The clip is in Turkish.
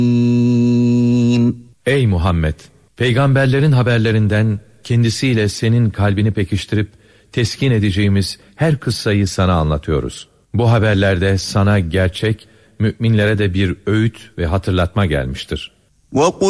Ey Muhammed! Peygamberlerin haberlerinden kendisiyle senin kalbini pekiştirip teskin edeceğimiz her kıssayı sana anlatıyoruz. Bu haberlerde sana gerçek, müminlere de bir öğüt ve hatırlatma gelmiştir.